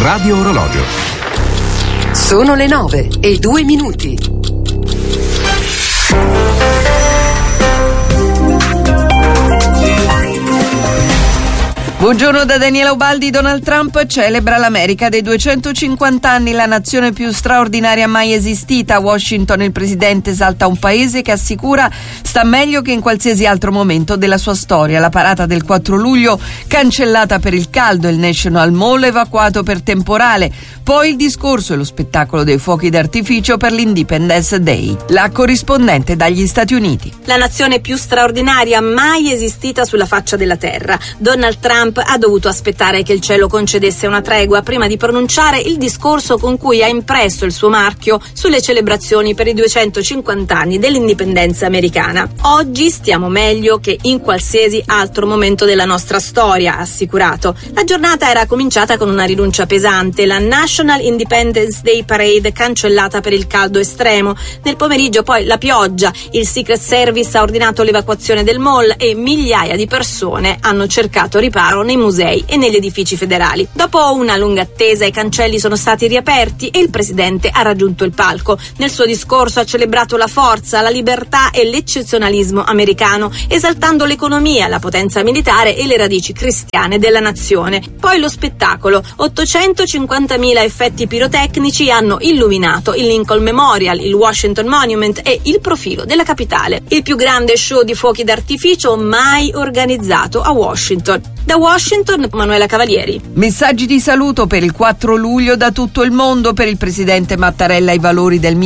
Radio Orologio. Sono le 9:02. Buongiorno da Daniela Ubaldi. Donald Trump celebra l'America dei 250 anni, la nazione più straordinaria mai esistita. A Washington il presidente esalta un paese che assicura sta meglio che in qualsiasi altro momento della sua storia. La parata del 4 luglio cancellata per il caldo, il National Mall evacuato per temporale, poi il discorso e lo spettacolo dei fuochi d'artificio per l'Independence Day. La corrispondente dagli Stati Uniti. La nazione più straordinaria mai esistita sulla faccia della terra. Donald Trump ha dovuto aspettare che il cielo concedesse una tregua prima di pronunciare il discorso con cui ha impresso il suo marchio sulle celebrazioni per i 250 anni dell'indipendenza americana. Oggi stiamo meglio che in qualsiasi altro momento della nostra storia, ha assicurato. La giornata era cominciata con una rinuncia pesante, la National Independence Day Parade cancellata per il caldo estremo. Nel pomeriggio poi la pioggia, il Secret Service ha ordinato l'evacuazione del mall e migliaia di persone hanno cercato riparo nei musei e negli edifici federali. Dopo una lunga attesa i cancelli sono stati riaperti e il presidente ha raggiunto il palco. Nel suo discorso ha celebrato la forza, la libertà e l'eccezionalismo americano, esaltando l'economia, la potenza militare e le radici cristiane della nazione. Poi lo spettacolo. 850.000 effetti pirotecnici hanno illuminato il Lincoln Memorial, il Washington Monument e il profilo della capitale. Il più grande show di fuochi d'artificio mai organizzato a Washington. Da Washington, Manuela Cavalieri. Messaggi di saluto per il 4 luglio da tutto il mondo. Per il presidente Mattarella i valori del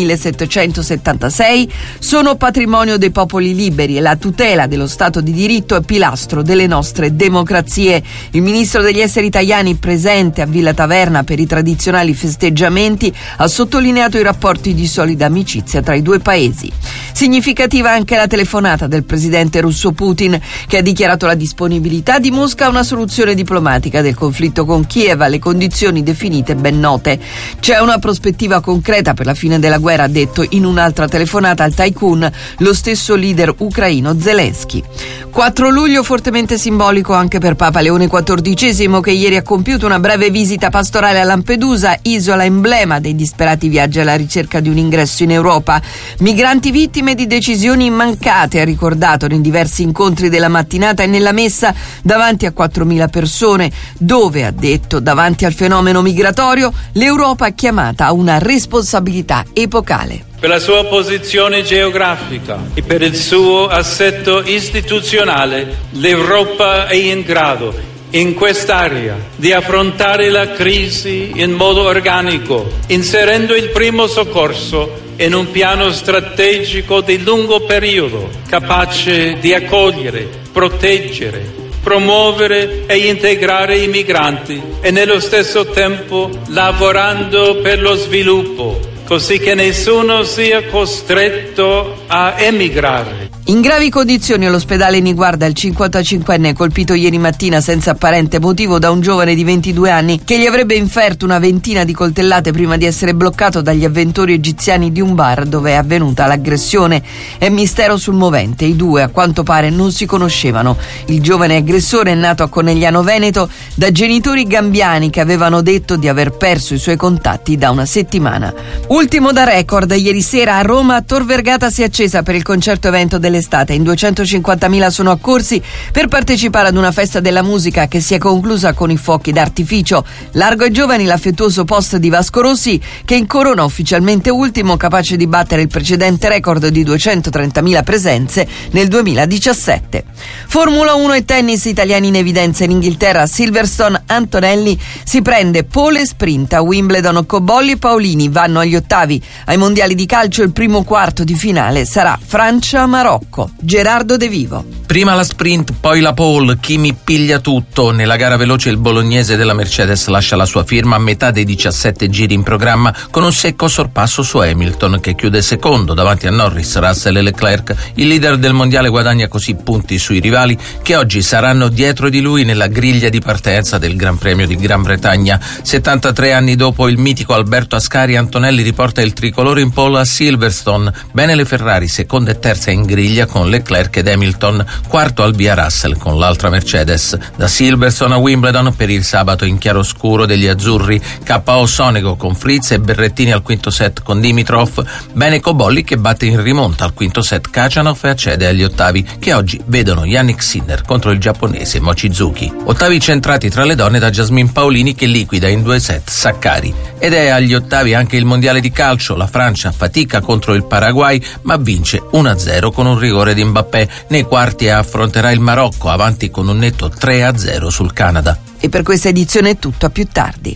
1776 sono patrimonio dei popoli liberi e la tutela dello Stato di diritto è pilastro delle nostre democrazie. Il ministro degli esteri italiani, presente a Villa Taverna per i tradizionali festeggiamenti, ha sottolineato i rapporti di solida amicizia tra i due paesi. Significativa anche la telefonata del presidente russo Putin, che ha dichiarato la disponibilità di Mosca a una soluzione diplomatica del conflitto con Kiev alle condizioni definite ben note. C'è una prospettiva concreta per la fine della guerra, ha detto in un'altra telefonata al tycoon lo stesso leader ucraino Zelensky. 4 luglio fortemente simbolico anche per Papa Leone XIV, che ieri ha compiuto una breve visita pastorale a Lampedusa, isola emblema dei disperati viaggi alla ricerca di un ingresso in Europa. Migranti vittime di decisioni immancate, ha ricordato nei diversi incontri della mattinata e nella messa davanti a 4.000 persone, dove, ha detto, davanti al fenomeno migratorio, l'Europa è chiamata a una responsabilità epocale. Per la sua posizione geografica e per il suo assetto istituzionale, l'Europa è in grado, in quest'area, di affrontare la crisi in modo organico, inserendo il primo soccorso in un piano strategico di lungo periodo, capace di accogliere, proteggere, promuovere e integrare i migranti e nello stesso tempo lavorando per lo sviluppo, così che nessuno sia costretto a emigrare. In gravi condizioni all'ospedale Niguarda il 55enne colpito ieri mattina senza apparente motivo da un giovane di 22 anni che gli avrebbe inferto una ventina di coltellate prima di essere bloccato dagli avventori egiziani di un bar dove è avvenuta l'aggressione. È mistero sul movente, i due a quanto pare non si conoscevano. Il giovane aggressore è nato a Conegliano Veneto da genitori gambiani che avevano detto di aver perso i suoi contatti da una settimana. Ultimo da record, ieri sera a Roma Tor Vergata si è accesa per il concerto evento dell'estate. In 250.000 sono accorsi per partecipare ad una festa della musica che si è conclusa con i fuochi d'artificio. Largo ai giovani l'affettuoso post di Vasco Rossi, che incorona ufficialmente ultimo, capace di battere il precedente record di 230.000 presenze nel 2017. Formula 1 e tennis, italiani in evidenza in Inghilterra. Silverstone, Antonelli si prende pole sprint a Wimbledon. Cobolli e Paolini vanno agli ottavi. Ai mondiali di calcio il primo quarto di finale sarà Francia-Marocco. Gerardo De Vivo. Prima la sprint, poi la pole, chi mi piglia tutto. Nella gara veloce il bolognese della Mercedes lascia la sua firma a metà dei 17 giri in programma con un secco sorpasso su Hamilton, che chiude secondo davanti a Norris, Russell e Leclerc. Il leader del mondiale guadagna così punti sui rivali che oggi saranno dietro di lui nella griglia di partenza del Gran Premio di Gran Bretagna. 73 anni dopo il mitico Alberto Ascari, Antonelli riporta il tricolore in pole a Silverstone. Bene le Ferrari, seconda e terza in griglia bottiglia con Leclerc ed Hamilton, quarto al via Russell con l'altra Mercedes. Da Silverstone a Wimbledon per il sabato in chiaroscuro degli azzurri, KO Sonego con Fritz e Berrettini al quinto set con Dimitrov, bene Cobolli che batte in rimonta al quinto set Khachanov e accede agli ottavi che oggi vedono Yannick Sinner contro il giapponese Mochizuki. Ottavi centrati tra le donne da Jasmine Paolini che liquida in 2 set Sakkari. Ed è agli ottavi anche il mondiale di calcio, la Francia fatica contro il Paraguay ma vince 1-0 con un rigore di Mbappé. Nei quarti affronterà il Marocco avanti con un netto 3-0 sul Canada. E per questa edizione è tutto, a più tardi.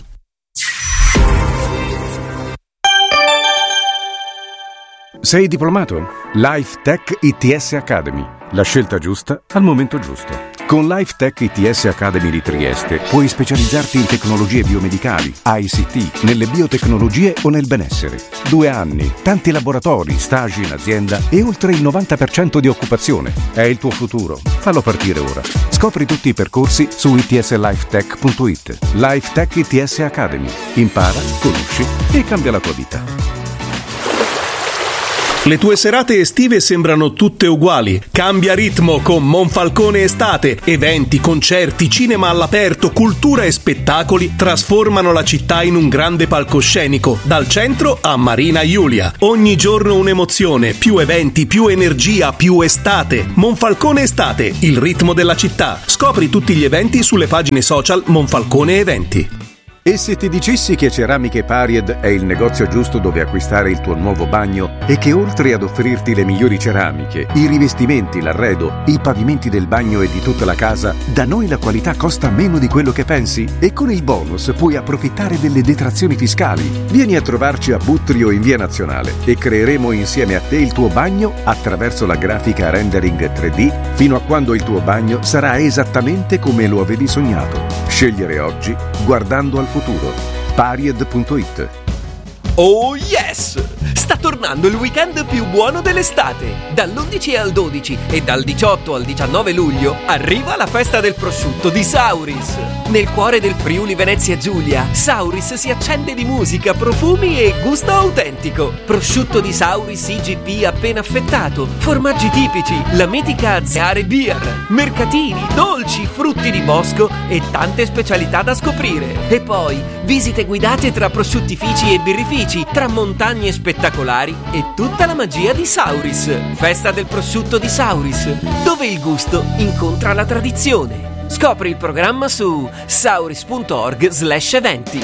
Sei diplomato? Life Tech ITS Academy, la scelta giusta al momento giusto. Con Life Tech ITS Academy di Trieste puoi specializzarti in tecnologie biomedicali, ICT, nelle biotecnologie o nel benessere. 2 anni, tanti laboratori, stage in azienda e oltre il 90% di occupazione. È il tuo futuro. Fallo partire ora. Scopri tutti i percorsi su itslifetech.it. Life Tech ITS Academy. Impara, conosci e cambia la tua vita. Le tue serate estive sembrano tutte uguali. Cambia ritmo con Monfalcone Estate. Eventi, concerti, cinema all'aperto, cultura e spettacoli trasformano la città in un grande palcoscenico, dal centro a Marina Iulia. Ogni giorno un'emozione, più eventi, più energia, più estate. Monfalcone Estate, il ritmo della città. Scopri tutti gli eventi sulle pagine social Monfalcone Eventi. E se ti dicessi che Ceramiche Paried è il negozio giusto dove acquistare il tuo nuovo bagno e che oltre ad offrirti le migliori ceramiche, i rivestimenti, l'arredo, i pavimenti del bagno e di tutta la casa, da noi la qualità costa meno di quello che pensi? E con il bonus puoi approfittare delle detrazioni fiscali. Vieni a trovarci a Buttrio in Via Nazionale e creeremo insieme a te il tuo bagno attraverso la grafica rendering 3D fino a quando il tuo bagno sarà esattamente come lo avevi sognato. Scegliere oggi guardando al futuro. Paried.it. Oh yes! Sta tornando il weekend più buono dell'estate. Dall'11 al 12 e dal 18 al 19 luglio arriva la festa del prosciutto di Sauris. Nel cuore del Friuli Venezia Giulia, Sauris si accende di musica, profumi e gusto autentico. Prosciutto di Sauris IGP appena affettato, formaggi tipici, la mitica Azeare Beer, mercatini, dolci, frutti di bosco e tante specialità da scoprire. E poi visite guidate tra prosciuttifici e birrifici, tra montagne spettacolari e tutta la magia di Sauris. Festa del prosciutto di Sauris, dove il gusto incontra la tradizione. Scopri il programma su sauris.org/eventi.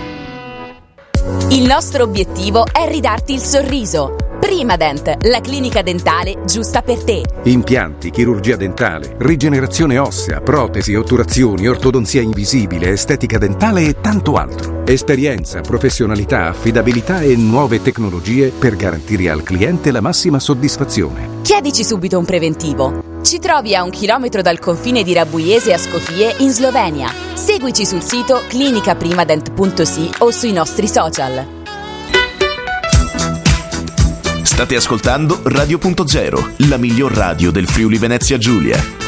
Il nostro obiettivo è ridarti il sorriso. Primadent, la clinica dentale giusta per te. Impianti, chirurgia dentale, rigenerazione ossea, protesi, otturazioni, ortodonzia invisibile, estetica dentale e tanto altro. Esperienza, professionalità, affidabilità e nuove tecnologie per garantire al cliente la massima soddisfazione. Chiedici subito un preventivo. Ci trovi a 1 chilometro dal confine di Rabuiese a Skopje in Slovenia. Seguici sul sito clinicaprimadent.si o sui nostri social. State ascoltando Radio.0, la miglior radio del Friuli Venezia Giulia.